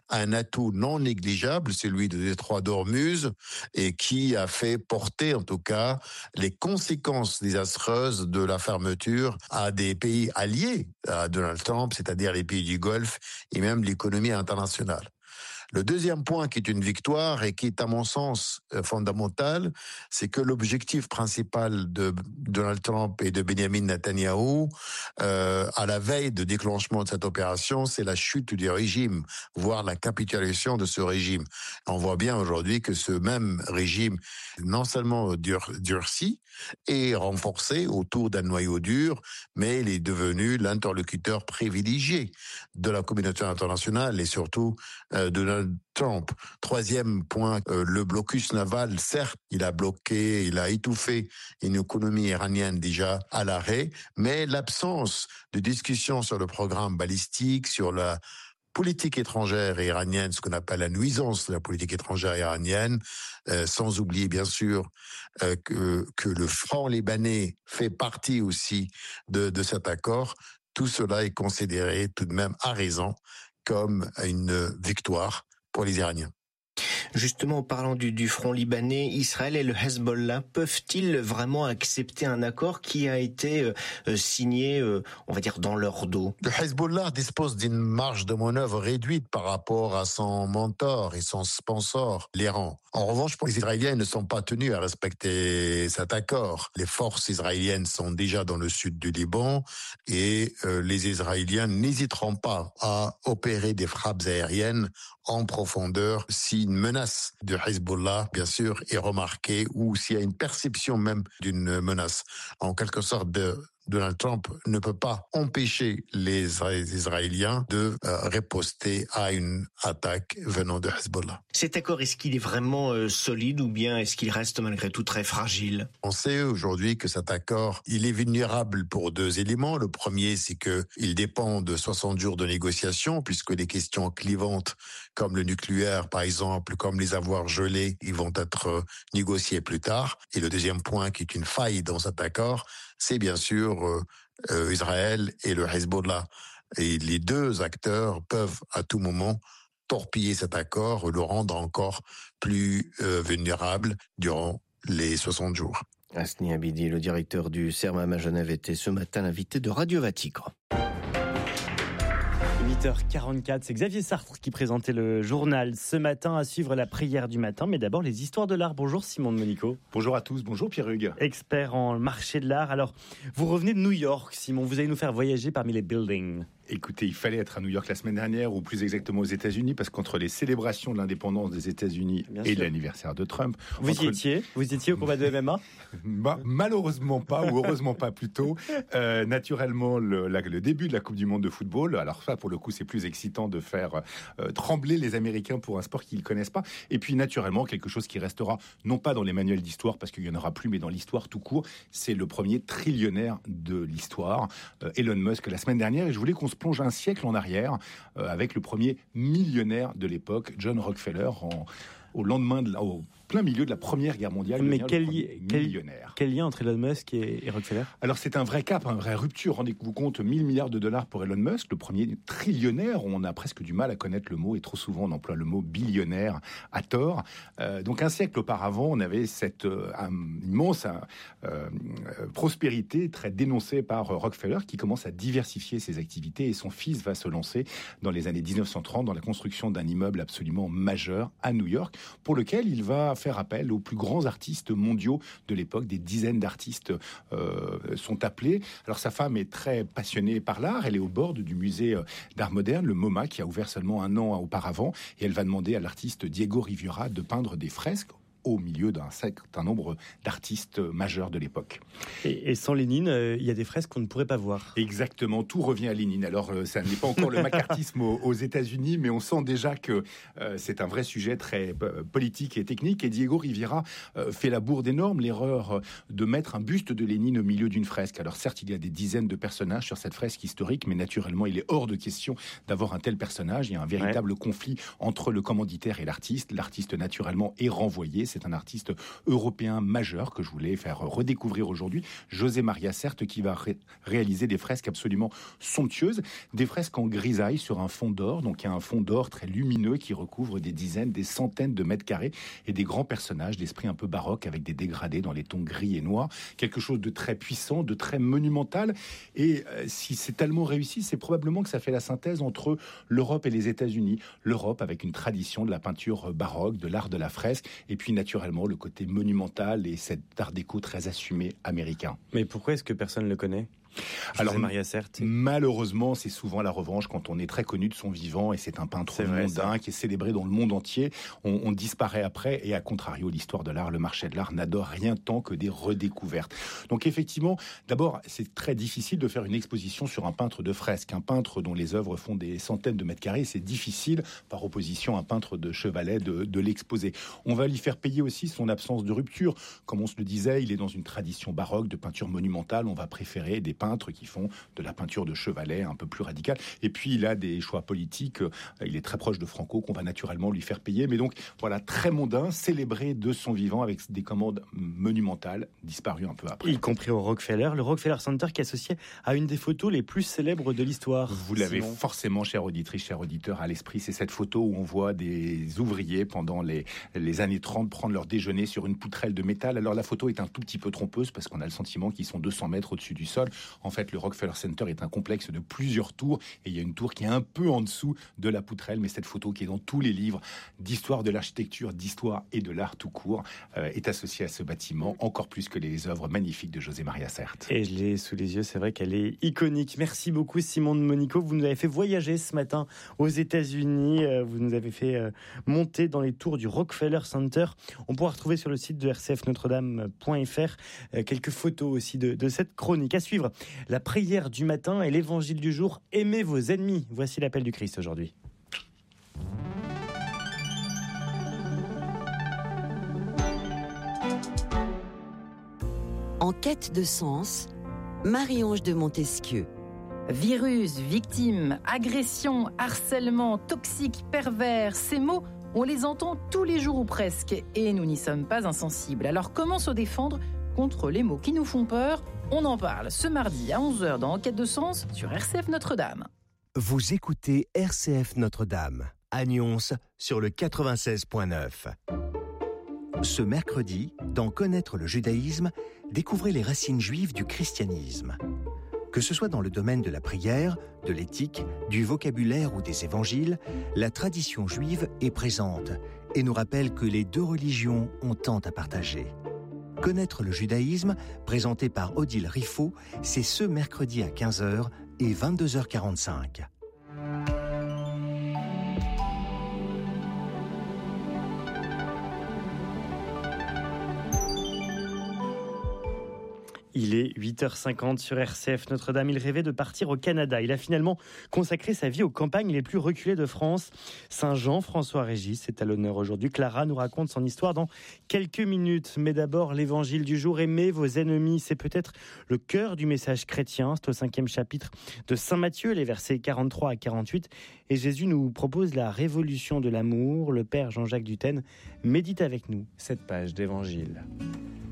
un atout non négligeable, celui de détroit d'Ormuz, et qui a fait porter en tout cas les conséquences désastreuses de la fermeture à des pays alliés à Donald Trump, c'est-à-dire les pays du Golfe et même l'économie internationale. Le deuxième point qui est une victoire et qui est à mon sens fondamental, c'est que l'objectif principal de Donald Trump et de Benjamin Netanyahou, à la veille de déclenchement de cette opération, c'est la chute du régime, voire la capitulation de ce régime. On voit bien aujourd'hui que ce même régime, non seulement durci et renforcé autour d'un noyau dur, mais il est devenu l'interlocuteur privilégié de la communauté internationale et surtout de Donald Trump. Troisième point, le blocus naval, certes, il a étouffé une économie iranienne déjà à l'arrêt, mais l'absence de discussion sur le programme balistique, sur la politique étrangère iranienne, ce qu'on appelle la nuisance de la politique étrangère iranienne, sans oublier bien sûr que le franc libanais fait partie aussi de cet accord. Tout cela est considéré tout de même à raison comme une victoire pour les Iraniens. Justement, en parlant du front libanais, Israël et le Hezbollah peuvent-ils vraiment accepter un accord qui a été signé, on va dire, dans leur dos? Le Hezbollah dispose d'une marge de manœuvre réduite par rapport à son mentor et son sponsor, l'Iran. En revanche, les Israéliens ne sont pas tenus à respecter cet accord. Les forces israéliennes sont déjà dans le sud du Liban et les Israéliens n'hésiteront pas à opérer des frappes aériennes en profondeur si une menace de Hezbollah, bien sûr, est remarquée ou s'il y a une perception même d'une menace. En quelque sorte, Donald Trump ne peut pas empêcher les Israéliens de riposter à une attaque venant de Hezbollah. Cet accord, est-ce qu'il est vraiment solide ou bien est-ce qu'il reste malgré tout très fragile? On sait aujourd'hui que cet accord, il est vulnérable pour deux éléments. Le premier, c'est que il dépend de 60 jours de négociation, puisque les questions clivantes, comme le nucléaire, par exemple, comme les avoirs gelés, ils vont être négociés plus tard. Et le deuxième point, qui est une faille dans cet accord, c'est bien sûr Israël et le Hezbollah. Et les deux acteurs peuvent à tout moment torpiller cet accord ou le rendre encore plus vulnérable durant les 60 jours. Hasni Abidi, le directeur du CERMAM à Genève, était ce matin l'invité de Radio Vaticran. 8h44, c'est Xavier Sartre qui présentait le journal ce matin, à suivre la prière du matin. Mais d'abord, les histoires de l'art. Bonjour Simon de Monico. Bonjour à tous, bonjour Pierre-Hugues. Expert en marché de l'art. Alors, vous revenez de New York, Simon. Vous allez nous faire voyager parmi les buildings. Écoutez, il fallait être à New York la semaine dernière, ou plus exactement aux États-Unis, parce qu'entre les célébrations de l'indépendance des États-unis et l'anniversaire de Trump... Vous y étiez au combat de MMA? Malheureusement pas, ou heureusement pas plutôt. Naturellement, le début de la Coupe du Monde de football, alors ça, pour le coup, c'est plus excitant de faire trembler les Américains pour un sport qu'ils ne connaissent pas. Et puis, naturellement, quelque chose qui restera, non pas dans les manuels d'histoire, parce qu'il n'y en aura plus, mais dans l'histoire tout court, c'est le premier trillionnaire de l'histoire, Elon Musk, la semaine dernière. Et je voulais qu'on se plonge un siècle en arrière avec le premier millionnaire de l'époque, John Rockefeller, au plein milieu de la Première Guerre mondiale. Mais quel lien entre Elon Musk et Rockefeller? Alors c'est un vrai cap, une vraie rupture. Rendez-vous compte, 1000 milliards de dollars pour Elon Musk, le premier trillionnaire. On a presque du mal à connaître le mot, et trop souvent on emploie le mot billionnaire à tort. Donc un siècle auparavant, on avait cette immense prospérité très dénoncée par Rockefeller, qui commence à diversifier ses activités, et son fils va se lancer dans les années 1930 dans la construction d'un immeuble absolument majeur à New York, pour lequel il va faire appel aux plus grands artistes mondiaux de l'époque. Des dizaines d'artistes sont appelés. Alors sa femme est très passionnée par l'art. Elle est au bord du musée d'art moderne, le MoMA, qui a ouvert seulement un an auparavant. Et elle va demander à l'artiste Diego Rivera de peindre des fresques au milieu d'un certain nombre d'artistes majeurs de l'époque. Et sans Lénine, il y a des fresques qu'on ne pourrait pas voir. Exactement, tout revient à Lénine. Alors, ça n'est pas encore le macartisme aux États-Unis, mais on sent déjà que c'est un vrai sujet très politique et technique. Et Diego Rivera fait la bourde énorme, l'erreur de mettre un buste de Lénine au milieu d'une fresque. Alors certes, il y a des dizaines de personnages sur cette fresque historique, mais naturellement, il est hors de question d'avoir un tel personnage. Il y a un véritable conflit entre le commanditaire et l'artiste. L'artiste, naturellement, est renvoyé. C'est un artiste européen majeur que je voulais faire redécouvrir aujourd'hui, José Maria Sert, qui va réaliser des fresques absolument somptueuses, des fresques en grisaille sur un fond d'or. Donc il y a un fond d'or très lumineux qui recouvre des dizaines, des centaines de mètres carrés et des grands personnages d'esprit un peu baroque avec des dégradés dans les tons gris et noirs. Quelque chose de très puissant, de très monumental. Et si c'est tellement réussi, c'est probablement que ça fait la synthèse entre l'Europe et les États-Unis. L'Europe avec une tradition de la peinture baroque, de l'art de la fresque, et puis naturellement le côté monumental et cet art déco très assumé américain. Mais pourquoi est-ce que personne ne le connaît ? Alors, Maria Sert. Malheureusement, c'est souvent la revanche quand on est très connu de son vivant et c'est un peintre mondain qui est célébré dans le monde entier. On disparaît après et à contrario, l'histoire de l'art, le marché de l'art n'adore rien tant que des redécouvertes. Donc effectivement, d'abord, c'est très difficile de faire une exposition sur un peintre de fresque. Un peintre dont les œuvres font des centaines de mètres carrés, c'est difficile, par opposition à un peintre de chevalet, de l'exposer. On va lui faire payer aussi son absence de rupture. Comme on se le disait, il est dans une tradition baroque de peinture monumentale. On va préférer des peintres qui font de la peinture de chevalet un peu plus radicale. Et puis, il a des choix politiques. Il est très proche de Franco, qu'on va naturellement lui faire payer. Mais donc, voilà, très mondain, célébré de son vivant avec des commandes monumentales, disparues un peu après. Y compris au Rockefeller. Le Rockefeller Center qui est associé à une des photos les plus célèbres de l'histoire. Vous l'avez forcément, chère auditrice, cher auditeur, à l'esprit. C'est cette photo où on voit des ouvriers pendant les années 30 prendre leur déjeuner sur une poutrelle de métal. Alors, la photo est un tout petit peu trompeuse parce qu'on a le sentiment qu'ils sont 200 mètres au-dessus du sol. En fait, le Rockefeller Center est un complexe de plusieurs tours et il y a une tour qui est un peu en dessous de la poutrelle, mais cette photo qui est dans tous les livres d'histoire de l'architecture, d'histoire et de l'art tout court est associée à ce bâtiment, encore plus que les œuvres magnifiques de José Maria Sert. Et je l'ai sous les yeux, c'est vrai qu'elle est iconique. Merci beaucoup Simon de Monico, vous nous avez fait voyager ce matin aux États-Unis, vous nous avez fait monter dans les tours du Rockefeller Center. On pourra retrouver sur le site de rcfnotredame.fr quelques photos aussi de cette chronique. À suivre, la prière du matin et l'évangile du jour. Aimez vos ennemis. Voici l'appel du Christ aujourd'hui. En quête de sens, Marie-Ange de Montesquieu. Virus, victime, agression, harcèlement, toxique, pervers, ces mots, on les entend tous les jours ou presque et nous n'y sommes pas insensibles. Alors comment se défendre contre les mots qui nous font peur ? On en parle ce mardi à 11h dans Enquête de sens sur RCF Notre-Dame. Vous écoutez RCF Notre-Dame, à Nyons sur le 96.9. Ce mercredi, dans Connaître le judaïsme, découvrez les racines juives du christianisme. Que ce soit dans le domaine de la prière, de l'éthique, du vocabulaire ou des évangiles, la tradition juive est présente et nous rappelle que les deux religions ont tant à partager. Connaître le judaïsme, présenté par Odile Riffaut, c'est ce mercredi à 15h et 22h45. Il est 8h50 sur RCF Notre-Dame. Il rêvait de partir au Canada. Il a finalement consacré sa vie aux campagnes les plus reculées de France. Saint-Jean, François Régis est à l'honneur aujourd'hui. Clara nous raconte son histoire dans quelques minutes. Mais d'abord, l'évangile du jour. Aimez vos ennemis. C'est peut-être le cœur du message chrétien. C'est au 5e chapitre de Saint Matthieu, les versets 43 à 48. Et Jésus nous propose la révolution de l'amour. Le Père Jean-Jacques Dutène médite avec nous cette page d'évangile.